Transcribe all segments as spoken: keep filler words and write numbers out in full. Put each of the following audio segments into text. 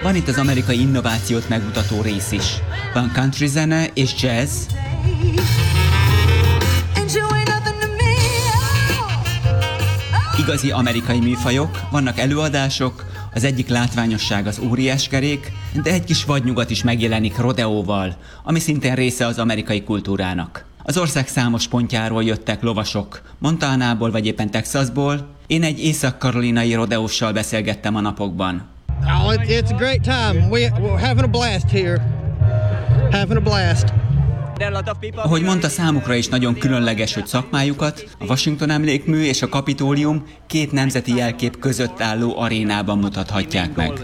Van itt az amerikai innovációt megmutató rész is. Van country zene és jazz, igazi amerikai műfajok, vannak előadások, az egyik látványosság az óriáskerék, de egy kis vadnyugat is megjelenik rodeóval, ami szintén része az amerikai kultúrának. Az ország számos pontjáról jöttek lovasok, Montanából vagy éppen Texasból. Én egy észak-karolinai rodeóssal beszélgettem a napokban. Oh, it's a great time. We're having a blast here. Having a blast. Ahogy mondta, számukra is nagyon különleges, hogy szakmájukat a Washington Emlékmű és a Kapitólium két nemzeti jelkép között álló arénában mutathatják meg.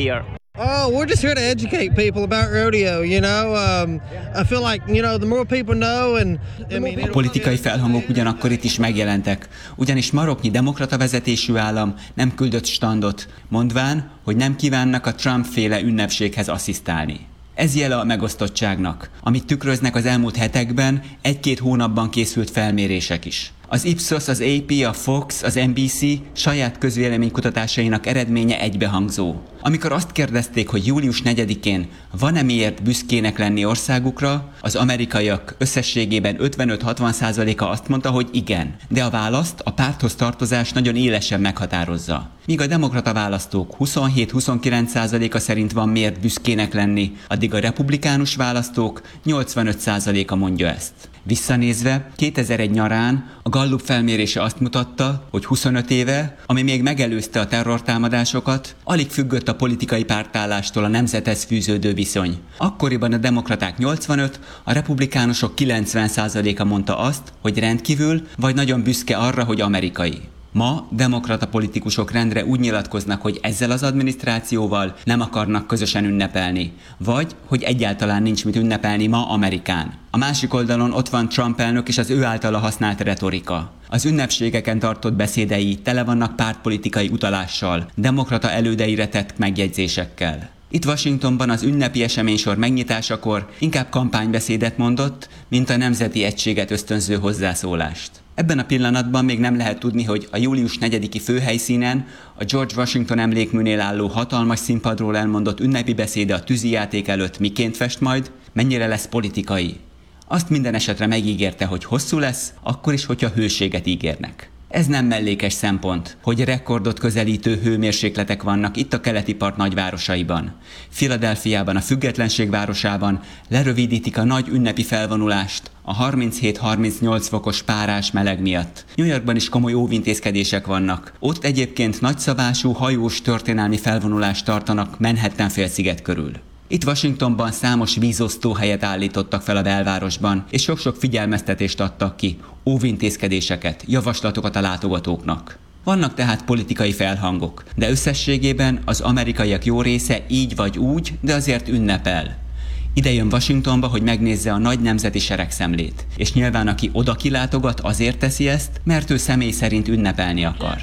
Oh, we're just here to educate people about rodeo, you know. Um, I feel like, you know, the more people know and... I mean, a politikai felhangok ugyanakkor itt is megjelentek, ugyanis maroknyi demokrata vezetésű állam nem küldött standot, mondván, hogy nem kívánnak a Trump-féle ünnepséghez asszisztálni. Ez jele a megosztottságnak, amit tükröznek az elmúlt hetekben, egy-két hónapban készült felmérések is. Az Ipsos, az á pé, a Fox, az en bé cé saját közvéleménykutatásainak eredménye egybehangzó. Amikor azt kérdezték, hogy július negyedikén van-e miért büszkének lenni országukra, az amerikaiak összességében ötvenöt-hatvan százaléka azt mondta, hogy igen. De a választ a párthoz tartozás nagyon élesen meghatározza. Míg a demokrata választók huszonhét-huszonkilenc százaléka szerint van miért büszkének lenni, addig a republikánus választók nyolcvanöt százaléka mondja ezt. Visszanézve, kétezer-egy nyarán a Gallup felmérése azt mutatta, hogy huszonöt éve, ami még megelőzte a terrortámadásokat, alig függött a politikai pártállástól a nemzethez fűződő viszony. Akkoriban a demokraták nyolcvanöt, a republikánusok kilencven százaléka mondta azt, hogy rendkívül vagy nagyon büszke arra, hogy amerikai. Ma demokrata politikusok rendre úgy nyilatkoznak, hogy ezzel az adminisztrációval nem akarnak közösen ünnepelni, vagy hogy egyáltalán nincs mit ünnepelni ma Amerikán. A másik oldalon ott van Trump elnök és az ő általa használt retorika. Az ünnepségeken tartott beszédei tele vannak pártpolitikai utalással, demokrata elődeire tett megjegyzésekkel. Itt Washingtonban az ünnepi eseménysor megnyitásakor inkább kampánybeszédet mondott, mint a nemzeti egységet ösztönző hozzászólást. Ebben a pillanatban még nem lehet tudni, hogy a július negyediki főhelyszínen, a George Washington Emlékműnél álló hatalmas színpadról elmondott ünnepi beszéde a tűzijáték előtt miként fest majd, mennyire lesz politikai. Azt minden esetre megígérte, hogy hosszú lesz, akkor is, hogyha hőséget ígérnek. Ez nem mellékes szempont, hogy rekordot közelítő hőmérsékletek vannak itt a keleti part nagyvárosaiban. Philadelphiában, a Függetlenség városában lerövidítik a nagy ünnepi felvonulást a harminchét-harmincnyolc fokos párás meleg miatt. New Yorkban is komoly óvintézkedések vannak. Ott egyébként nagyszabású hajós történelmi felvonulást tartanak Manhattan félsziget körül. Itt Washingtonban számos vízosztó helyet állítottak fel a belvárosban, és sok-sok figyelmeztetést adtak ki, óvintézkedéseket, javaslatokat a látogatóknak. Vannak tehát politikai felhangok, de összességében az amerikaiak jó része így vagy úgy, de azért ünnepel. Ide jön Washingtonba, hogy megnézze a nagy nemzeti seregszemlét. És nyilván aki oda kilátogat, azért teszi ezt, mert ő személy szerint ünnepelni akar.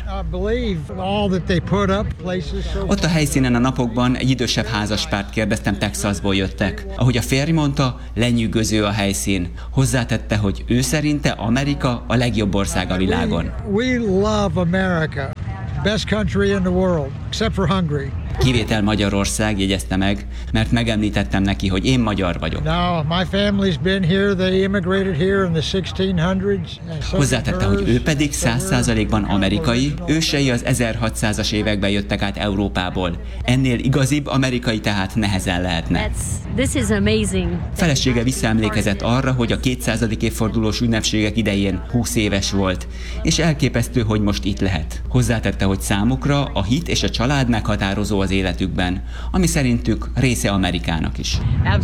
Ott a helyszínen a napokban egy idősebb házaspárt kérdeztem, Texasból jöttek. Ahogy a férj mondta, lenyűgöző a helyszín. Hozzátette, hogy ő szerinte Amerika a legjobb ország a világon. We love America. Best country in the world, except for Hungary. Kivétel Magyarország, jegyezte meg, mert megemlítettem neki, hogy én magyar vagyok. No, my family's been here, they immigrated here in the sixteen hundreds. Hozzátette, hogy ő pedig száz százalékban amerikai, ősei az ezerhatszázas években jöttek át Európából. Ennél igazibb amerikai tehát nehezen lehetne. This is amazing. Felesége visszaemlékezett arra, hogy a kétszázadik évfordulós ünnepségek idején húsz éves volt, és elképesztő, hogy most itt lehet. Hozzátette, hogy számukra a hit és a család meghatározó az életükben, ami szerintük része Amerikának is.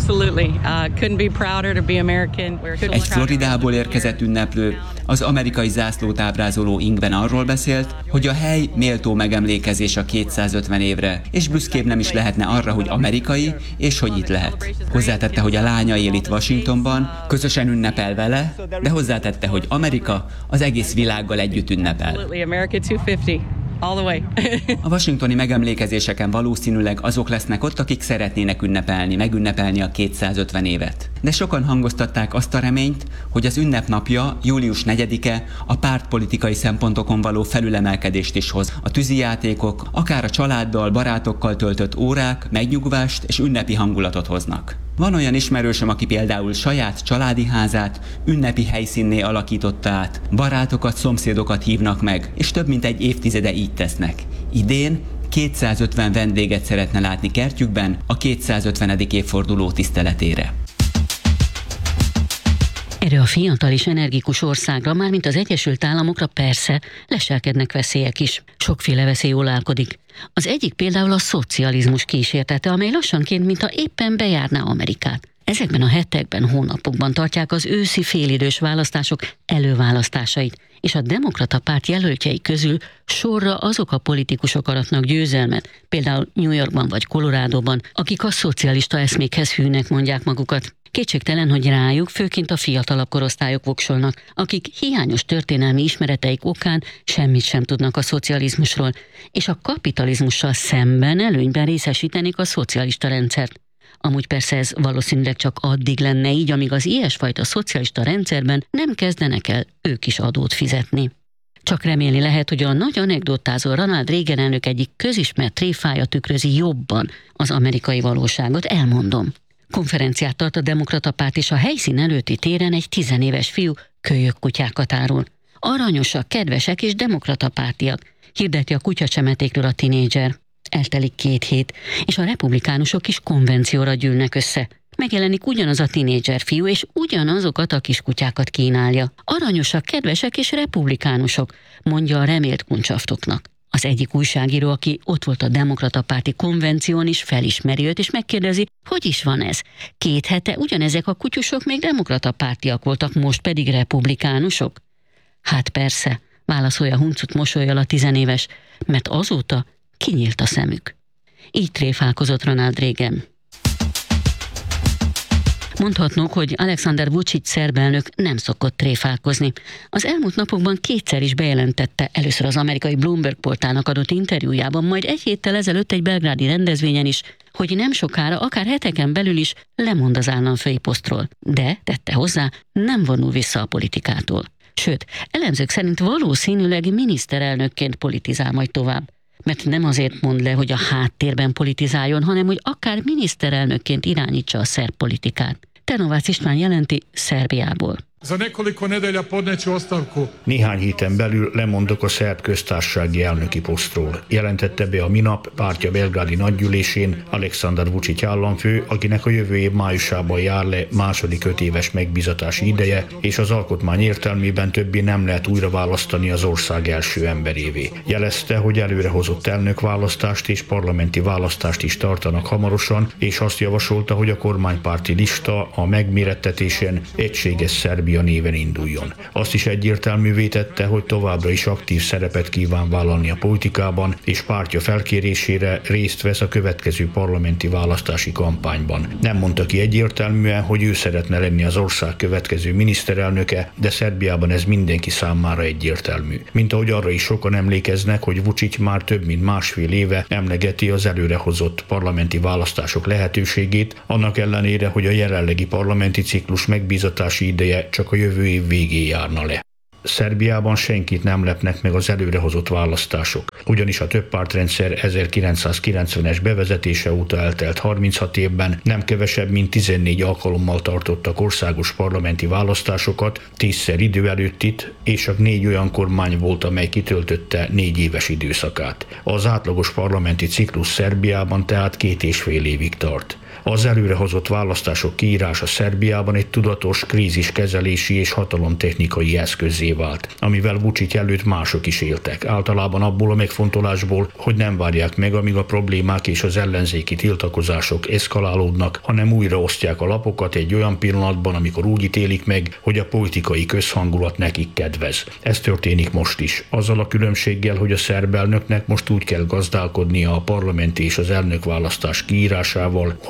Egy Floridából érkezett ünneplő az amerikai zászlót ábrázoló ingben arról beszélt, hogy a hely méltó megemlékezés a kétszázötven évre, és büszkébb nem is lehetne arra, hogy amerikai, és hogy itt lehet. Hozzátette, hogy a lánya él itt Washingtonban, közösen ünnepel vele, de hozzátette, hogy Amerika az egész világgal együtt ünnepel. all the way. A washingtoni megemlékezéseken valószínűleg azok lesznek ott, akik szeretnének ünnepelni, megünnepelni a kétszázötven évet. De sokan hangoztatták azt a reményt, hogy az ünnepnapja, július negyedike a pártpolitikai szempontokon való felülemelkedést is hoz. A tűzijátékok, akár a családdal, barátokkal töltött órák megnyugvást és ünnepi hangulatot hoznak. Van olyan ismerősöm, aki például saját családi házát ünnepi helyszínné alakította át, barátokat, szomszédokat hívnak meg, és több mint egy évtizede így tesznek. Idén kétszázötven vendéget szeretne látni kertjükben a kétszázötvenedik évforduló tiszteletére. Erre a fiatal és energikus országra, mármint az Egyesült Államokra persze leselkednek veszélyek is. Sokféle veszély uralkodik. Az egyik például a szocializmus kísértete, amely lassanként, mintha éppen bejárná Amerikát. Ezekben a hetekben, hónapokban tartják az őszi félidős választások előválasztásait, és a demokrata párt jelöltjei közül sorra azok a politikusok aratnak győzelmet, például New Yorkban vagy Colorádóban, akik a szocialista eszmékhez hűnek mondják magukat. Kétségtelen, hogy rájuk főként a fiatalabb korosztályok voksolnak, akik hiányos történelmi ismereteik okán semmit sem tudnak a szocializmusról, és a kapitalizmussal szemben előnyben részesítenik a szocialista rendszert. Amúgy persze ez valószínűleg csak addig lenne így, amíg az ilyesfajta szocialista rendszerben nem kezdenek el ők is adót fizetni. Csak remélni lehet, hogy a nagy anekdotázó Ronald Reagan elnök egyik közismert tréfája tükrözi jobban az amerikai valóságot, elmondom. Konferenciát tart a demokrata párt, és a helyszín előtti téren egy tizenéves fiú kölyök kutyákat árul. Aranyosak, kedvesek és demokrata pártiak, hirdeti a kutyacsemetékről a tinédzser. Eltelik két hét, és a republikánusok is konvencióra gyűlnek össze. Megjelenik ugyanaz a tinédzser fiú, és ugyanazokat a kiskutyákat kínálja. Aranyosak, kedvesek és republikánusok, mondja a remélt kuncsaftoknak. Az egyik újságíró, aki ott volt a demokrata párti konvención is, felismeri őt, és megkérdezi, hogy is van ez? Két hete ugyanezek a kutyusok még demokrata pártiak voltak, most pedig republikánusok? Hát persze, válaszolja huncut mosollyal a tizenéves, mert azóta kinyílt a szemük. Így tréfálkozott Ronald Reagan. Mondhatnunk, hogy Alexander Vučić szerb elnök nem szokott tréfálkozni. Az elmúlt napokban kétszer is bejelentette, először az amerikai Bloomberg portálnak adott interjújában, majd egy héttel ezelőtt egy belgrádi rendezvényen is, hogy nem sokára, akár heteken belül is lemond az államfői posztról. De, tette hozzá, nem vonul vissza a politikától. Sőt, elemzők szerint valószínűleg miniszterelnökként politizál majd tovább. Mert nem azért mond le, hogy a háttérben politizáljon, hanem hogy akár miniszterelnökként irányítsa a szerb politikát. Ternovácz István jelenti Szerbiából. Néhány héten belül lemondok a szerb köztársasági elnöki posztról. Jelentette be a minap pártja belgrádi nagygyűlésén Alexander Vučić államfő, akinek a jövő év májusában jár le második öt éves megbízatási ideje, és az alkotmány értelmében többé nem lehet újra választani az ország első emberévé. Jelezte, hogy előrehozott elnökválasztást és parlamenti választást is tartanak hamarosan, és azt javasolta, hogy a kormánypárti lista a megmérettetésen egységes Szerbia néven induljon. Azt is egyértelművé tette, hogy továbbra is aktív szerepet kíván vállalni a politikában, és pártja felkérésére részt vesz a következő parlamenti választási kampányban. Nem mondta ki egyértelműen, hogy ő szeretne lenni az ország következő miniszterelnöke, de Szerbiában ez mindenki számára egyértelmű. Mint ahogy arra is sokan emlékeznek, hogy Vučić már több mint másfél éve emlegeti az előrehozott parlamenti választások lehetőségét, annak ellenére, hogy a jelenlegi parlamenti ciklus megbízatási ideje csak a jövő év végén járna le. Szerbiában senkit nem lepnek meg az előrehozott választások, ugyanis a többpártrendszer ezerkilencszázkilencvenes bevezetése óta eltelt harminchat évben nem kevesebb, mint tizennégy alkalommal tartottak országos parlamenti választásokat, tízszer idő előttit, és csak négy olyan kormány volt, amely kitöltötte négy éves időszakát. Az átlagos parlamenti ciklus Szerbiában tehát két és fél évig tart. Az előrehozott választások kiírása Szerbiában egy tudatos kríziskezelési és hatalomtechnikai eszközzé vált, amivel Vučić előtt mások is éltek, általában abból a megfontolásból, hogy nem várják meg, amíg a problémák és az ellenzéki tiltakozások eszkalálódnak, hanem újraosztják a lapokat egy olyan pillanatban, amikor úgy ítélik meg, hogy a politikai közhangulat nekik kedvez. Ez történik most is, azzal a különbséggel, hogy a szerb elnöknek most úgy kell gazdálkodnia a parlamenti és az elnökválasztás kiírásával, hogy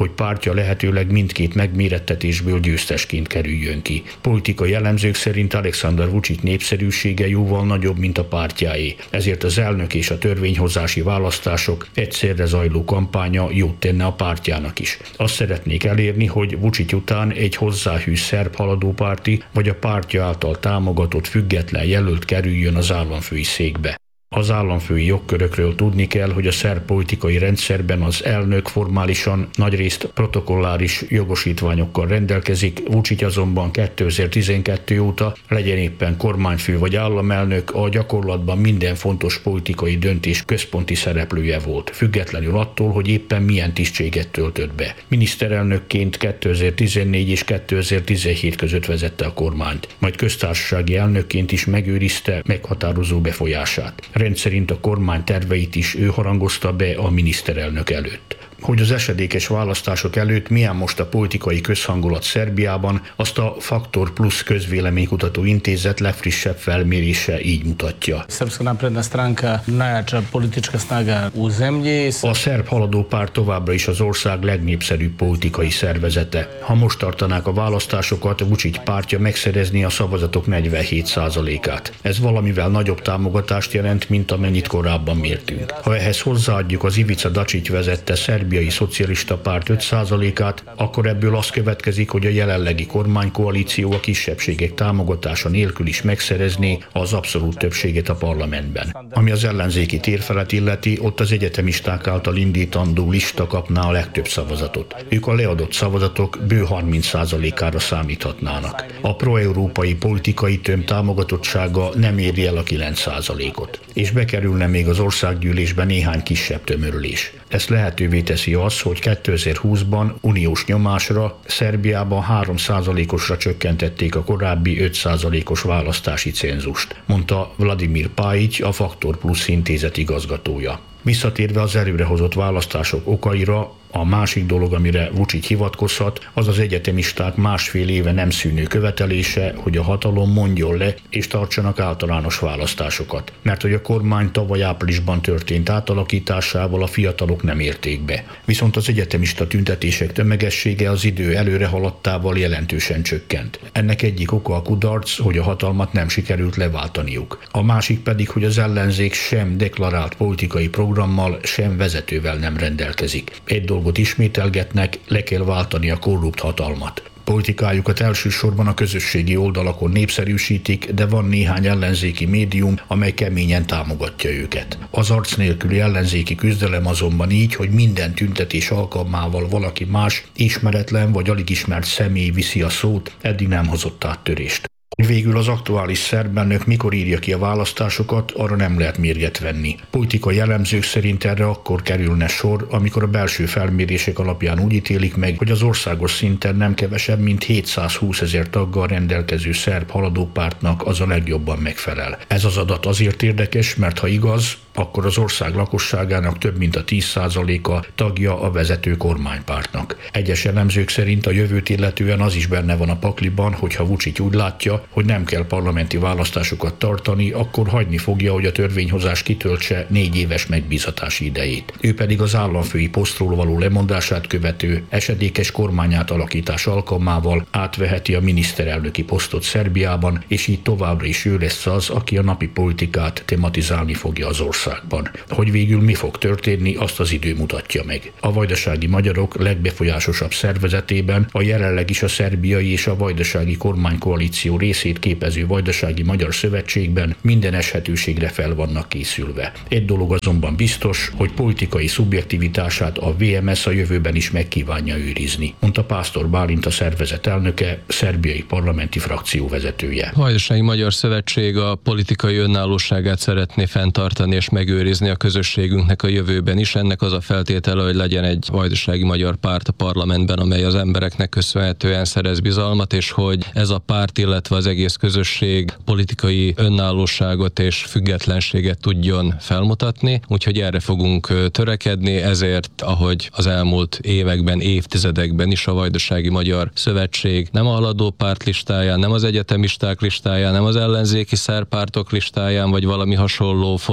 hogy pártja lehetőleg mindkét megmérettetésből győztesként kerüljön ki. Politikai elemzők szerint Alexander Vučić népszerűsége jóval nagyobb, mint a pártjáé. Ezért az elnök és a törvényhozási választások egyszerre zajló kampánya jót tenne a pártjának is. Azt szeretnék elérni, hogy Vučić után egy hozzáhű szerb haladópárti vagy a pártja által támogatott független jelölt kerüljön az államfői székbe. Az államfői jogkörökről tudni kell, hogy a szerb politikai rendszerben az elnök formálisan nagyrészt protokolláris jogosítványokkal rendelkezik, Vučić azonban kétezer-tizenkettő óta, legyen éppen kormányfő vagy államelnök, a gyakorlatban minden fontos politikai döntés központi szereplője volt, függetlenül attól, hogy éppen milyen tisztséget töltött be. Miniszterelnökként kétezer-tizennégy és kétezer-tizenhét között vezette a kormányt, majd köztársasági elnökként is megőrizte meghatározó befolyását. Rendszerint a kormány terveit is ő harangozta be a miniszterelnök előtt. Hogy az esedékes választások előtt milyen most a politikai közhangulat Szerbiában, azt a Faktor Plus közvéleménykutató intézet legfrissebb felmérése így mutatja. Srpska napredna stranka najjača politička snaga u zemlji. A szerb haladópárt továbbra is az ország legnépszerűbb politikai szervezete. Ha most tartanák a választásokat, Vučić pártja megszerezné a szavazatok negyvenhét százalékát. Ez valamivel nagyobb támogatást jelent, mint amennyit korábban mértünk. Ha ehhez hozzáadjuk az Ivica Dačić vezette szerbiai szocialista párt öt százalékát, akkor ebből az következik, hogy a jelenlegi kormánykoalíció a kisebbségek támogatása nélkül is megszerezné az abszolút többséget a parlamentben. Ami az ellenzéki térfelet illeti, ott az egyetemisták által indítandó lista kapná a legtöbb szavazatot. Ők a leadott szavazatok bő harminc százalékára számíthatnának. A pro-európai politikai tömb támogatottsága nem éri el a kilenc százalékot, és bekerülne még az országgyűlésbe néhány kisebb tömörülés. Ezt lehetővé teszi az, hogy kétezer-húszban uniós nyomásra Szerbiában három százalékosra csökkentették a korábbi öt százalékos választási cenzust, mondta Vladimir Pajic, a Faktor Plus intézet igazgatója. Visszatérve az előrehozott választások okaira, a másik dolog, amire Vučić hivatkozhat, az az egyetemisták másfél éve nem szűnő követelése, hogy a hatalom mondjon le és tartsanak általános választásokat, mert hogy a kormány tavaly áprilisban történt átalakításával a fiatalok nem érték be. Viszont az egyetemista tüntetések tömegessége az idő előre haladtával jelentősen csökkent. Ennek egyik oka a kudarc, hogy a hatalmat nem sikerült leváltaniuk. A másik pedig, hogy az ellenzék sem deklarált politikai programmal, sem vezetővel nem rendelkezik. Egy dolgot ismételgetnek, le kell váltani a korrupt hatalmat. Politikájukat elsősorban a közösségi oldalakon népszerűsítik, de van néhány ellenzéki médium, amely keményen támogatja őket. Az arc nélküli ellenzéki küzdelem azonban így, hogy minden tüntetés alkalmával valaki más, ismeretlen vagy alig ismert személy viszi a szót, eddig nem hozott áttörést. Végül az aktuális szerb elnök mikor írja ki a választásokat, arra nem lehet mérget venni. Politikai elemzők szerint erre akkor kerülne sor, amikor a belső felmérések alapján úgy ítélik meg, hogy az országos szinten nem kevesebb, mint hétszázhúszezer taggal rendelkező szerb haladópártnak az a legjobban megfelel. Ez az adat azért érdekes, mert ha igaz, akkor az ország lakosságának több mint a tíz százaléka tagja a vezető kormánypártnak. Egyes elemzők szerint a jövőt illetően az is benne van a pakliban, hogyha Vučić úgy látja, hogy nem kell parlamenti választásokat tartani, akkor hagyni fogja, hogy a törvényhozás kitöltse négy éves megbízatási idejét. Ő pedig az államfői posztról való lemondását követő esedékes kormányátalakítás alkalmával átveheti a miniszterelnöki posztot Szerbiában, és így továbbra is ő lesz az, aki a napi politikát tematizálni fogja az országban. Hogy végül mi fog történni, azt az idő mutatja meg. A vajdasági magyarok legbefolyásosabb szervezetében, a jelenleg is a szerbiai és a vajdasági kormánykoalíció részét képező Vajdasági Magyar Szövetségben minden eshetőségre fel vannak készülve. Egy dolog azonban biztos, hogy politikai szubjektivitását a vé em es a jövőben is megkívánja őrizni, mondta Pásztor Bálint, a szervezet elnöke, szerbiai parlamenti frakció vezetője. A Vajdasági Magyar Szövetség a politikai önállóságát szeretné fenntartani és megőrizni a közösségünknek a jövőben is. Ennek az a feltétele, hogy legyen egy vajdasági magyar párt a parlamentben, amely az embereknek köszönhetően szerez bizalmat, és hogy ez a párt, illetve az egész közösség politikai önállóságot és függetlenséget tudjon felmutatni, úgyhogy erre fogunk törekedni, ezért, ahogy az elmúlt években, évtizedekben is a Vajdasági Magyar Szövetség nem a haladó párt listáján, nem az egyetemisták listáján, nem az ellenzéki szerb pártok listáján, vagy valami hasonló formáció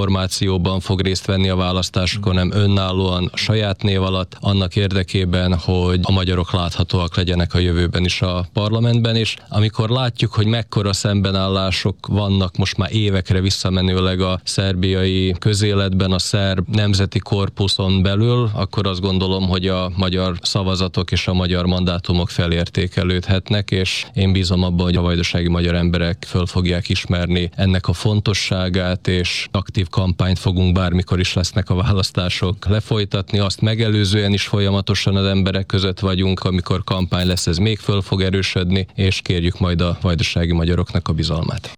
koalícióban fog részt venni a választásokon, hanem önállóan a saját név alatt, annak érdekében, hogy a magyarok láthatóak legyenek a jövőben is a parlamentben, és amikor látjuk, hogy mekkora szembenállások vannak most már évekre visszamenőleg a szerbiai közéletben, a szerb nemzeti korpuszon belül, akkor azt gondolom, hogy a magyar szavazatok és a magyar mandátumok felértékelődhetnek, és én bízom abban, hogy a vajdasági magyar emberek föl fogják ismerni ennek a fontosságát, és aktív kampányt fogunk, bármikor is lesznek a választások, lefolytatni. Azt megelőzően is folyamatosan az emberek között vagyunk, amikor kampány lesz, ez még föl fog erősödni, és kérjük majd a vajdasági magyaroknak a bizalmát.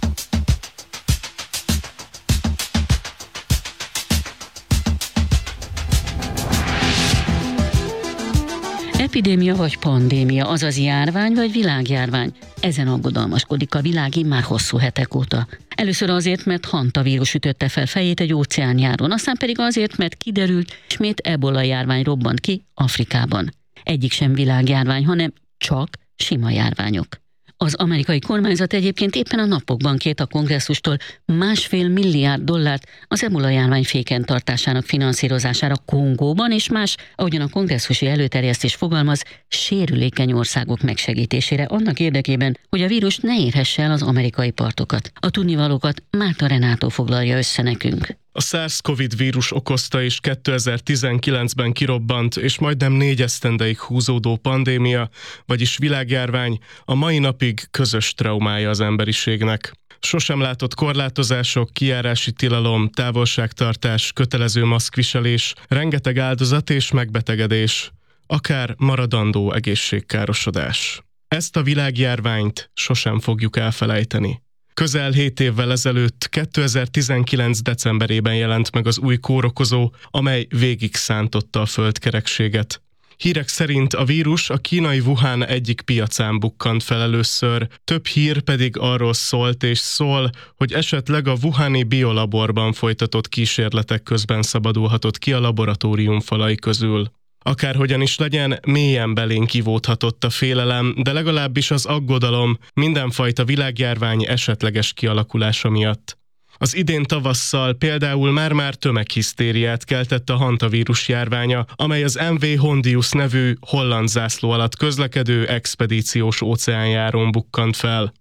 Epidémia vagy pandémia, azaz járvány vagy világjárvány? Ezen aggodalmaskodik a világ immár hosszú hetek óta. Először azért, mert hantavírus ütötte fel fejét egy óceánjáron, aztán pedig azért, mert kiderült, ismét ebola járvány robbant ki Afrikában. Egyik sem világjárvány, hanem csak sima járványok. Az amerikai kormányzat egyébként éppen a napokban kért a kongresszustól másfél milliárd dollárt az ebola járvány féken tartásának finanszírozására Kongóban és más, ahogyan a kongresszusi előterjesztés fogalmaz, sérülékeny országok megsegítésére annak érdekében, hogy a vírus ne érhesse el az amerikai partokat. A tudnivalókat Márta Renátó foglalja össze nekünk. A SARS-Covid vírus okozta és kétezer-tizenkilencben kirobbant és majdnem négy esztendeig húzódó pandémia, vagyis világjárvány a mai napig közös traumája az emberiségnek. Sosem látott korlátozások, kijárási tilalom, távolságtartás, kötelező maszkviselés, rengeteg áldozat és megbetegedés, akár maradandó egészségkárosodás. Ezt a világjárványt sosem fogjuk elfelejteni. Közel hét évvel ezelőtt, kétezer-tizenkilenc decemberében jelent meg az új kórokozó, amely végig szántotta a földkerekséget. Hírek szerint a vírus a kínai Wuhan egyik piacán bukkant fel először, több hír pedig arról szólt és szól, hogy esetleg a wuhani biolaborban folytatott kísérletek közben szabadulhatott ki a laboratórium falai közül. Akárhogyan is legyen, mélyen belénk ivódhatott a félelem, de legalábbis az aggodalom mindenfajta világjárvány esetleges kialakulása miatt. Az idén tavasszal például már-már tömeghisztériát keltett a hantavírus járványa, amely az em vé Hondius nevű holland zászló alatt közlekedő expedíciós óceánjárón bukkant fel.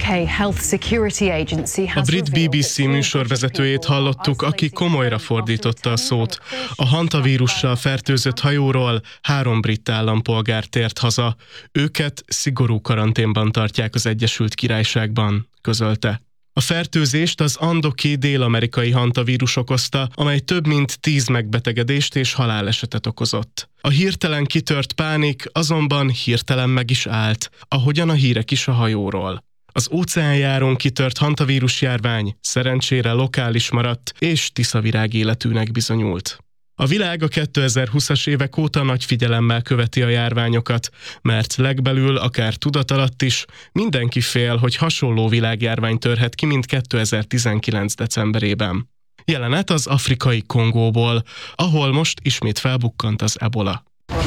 A brit bé bé cé műsorvezetőjét hallottuk, aki komolyra fordította a szót. A hantavírussal fertőzött hajóról három brit állampolgár tért haza. Őket szigorú karanténban tartják az Egyesült Királyságban, közölte. A fertőzést az andoki dél-amerikai hantavírus okozta, amely több mint tíz megbetegedést és halálesetet okozott. A hirtelen kitört pánik azonban hirtelen meg is állt, ahogyan a hírek is a hajóról. Az óceánjáron kitört hantavírus járvány szerencsére lokális maradt és tiszavirág életűnek bizonyult. A világ a kétezer-húszas évek óta nagy figyelemmel követi a járványokat, mert legbelül, akár tudat alatt is, mindenki fél, hogy hasonló világjárvány törhet ki, mint kétezer-tizenkilenc decemberében. Jelenet az afrikai Kongóból, ahol most ismét felbukkant az ebola.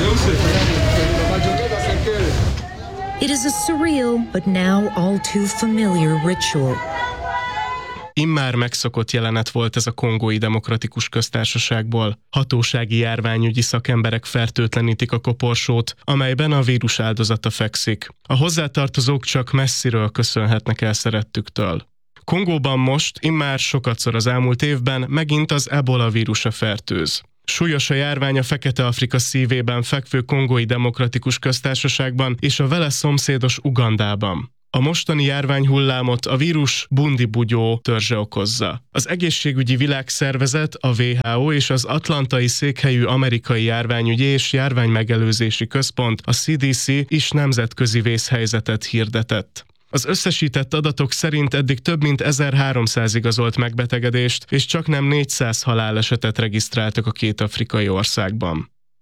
It is a surreal, but now all too familiar ritual. Immár megszokott jelenet volt ez a Kongói Demokratikus Köztársaságból. Hatósági járványügyi szakemberek fertőtlenítik a koporsót, amelyben a vírus áldozata fekszik. A hozzátartozók csak messziről köszönhetnek el szerettüktől. Kongóban most, immár sokatszor az elmúlt évben megint az ebola vírusa fertőz. Súlyos a járvány a Fekete-Afrika szívében fekvő Kongói Demokratikus Köztársaságban és a vele szomszédos Ugandában. A mostani járványhullámot a vírus bundibugyó törzse okozza. Az Egészségügyi Világszervezet, a dupla vé há ó és az atlantai székhelyű Amerikai Járványügyi és Járványmegelőzési Központ, a cé dé cé is nemzetközi vészhelyzetet hirdetett. Az összesített adatok szerint eddig több mint ezerháromszáz igazolt megbetegedést és csaknem négyszáz halálesetet regisztráltak a két afrikai országban.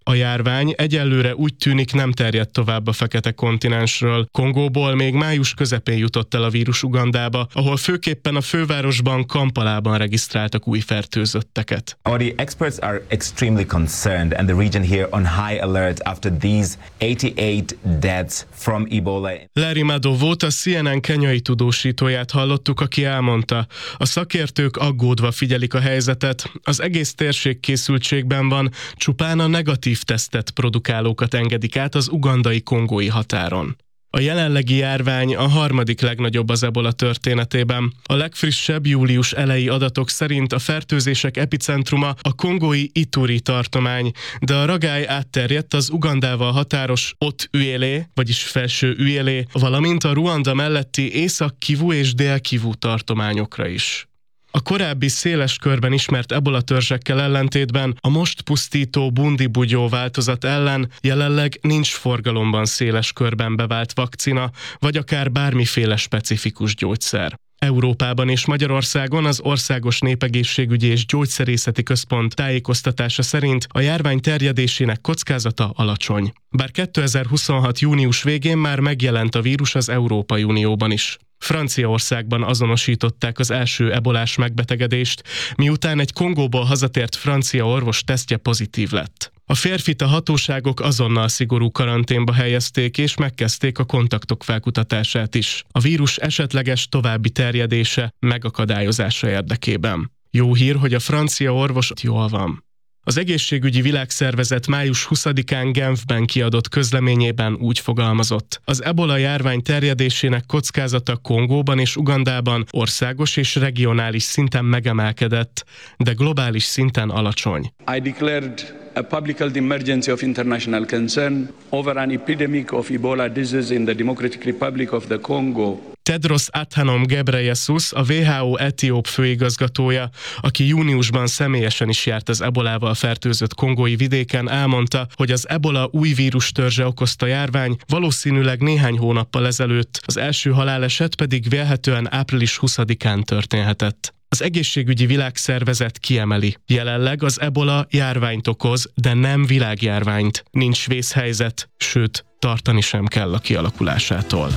A járvány egyelőre úgy tűnik nem terjedt tovább a fekete kontinensről. Kongóból még május közepén jutott el a vírus Ugandába, ahol főképpen a fővárosban, Kampalában regisztráltak új fertőzötteket. The experts are extremely concerned and the region here on high alert after these eighty-eight deaths from Ebola. Larry Madowo-t, a C N N kenyai tudósítóját hallottuk, aki elmondta, a szakértők aggódva figyelik a helyzetet, az egész térség készültségben van, csupán a negatív tesztet produkálókat engedik át az ugandai-kongói határon. A jelenlegi járvány a harmadik legnagyobb az ebola történetében. A legfrissebb július eleji adatok szerint a fertőzések epicentruma a kongói Ituri tartomány, de a ragály átterjedt az Ugandával határos Haut-Uélé, vagyis Felső Uélé, valamint a Ruanda melletti Észak-Kivu és Dél-Kivu tartományokra is. A korábbi széles körben ismert ebola törzsekkel ellentétben a most pusztító bundibugyó változat ellen jelenleg nincs forgalomban széles körben bevált vakcina, vagy akár bármiféle specifikus gyógyszer. Európában és Magyarországon az Országos Népegészségügyi és Gyógyszerészeti Központ tájékoztatása szerint a járvány terjedésének kockázata alacsony. Bár kétezer-huszonhat június végén már megjelent a vírus az Európai Unióban is. Franciaországban azonosították az első ebolás megbetegedést, miután egy Kongóból hazatért francia orvos tesztje pozitív lett. A férfit a hatóságok azonnal szigorú karanténba helyezték és megkezdték a kontaktok felkutatását is, a vírus esetleges további terjedése megakadályozása érdekében. Jó hír, hogy a francia orvos jól van. Az Egészségügyi Világszervezet május huszadikán Genfben kiadott közleményében úgy fogalmazott: az ebola járvány terjedésének kockázata Kongóban és Ugandában országos és regionális szinten megemelkedett, de globális szinten alacsony. I declared a public health emergency of international concern over an epidemic of Ebola disease in the Democratic Republic of the Congo. Tedros Adhanom Ghebreyesus, a W H O etióp főigazgatója, aki júniusban személyesen is járt az ebolával fertőzött kongói vidéken, elmondta, hogy az ebola új vírus törzse okozta járvány valószínűleg néhány hónappal ezelőtt, az első haláleset pedig vélhetően április huszadikán történhetett. Az Egészségügyi Világszervezet kiemeli: jelenleg az ebola járványt okoz, de nem világjárványt. Nincs vészhelyzet, sőt, tartani sem kell a kialakulásától.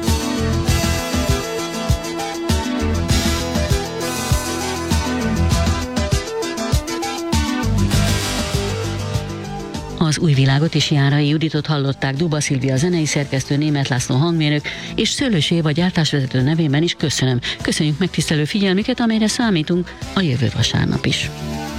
Az Új Világot és Járai Juditot hallották, Duba Szilvia zenei szerkesztő, Németh László hangmérnök és Szőlős Éva gyártásvezető nevében is köszönöm. Köszönjük megtisztelő figyelmüket, amelyre számítunk a jövő vasárnap is.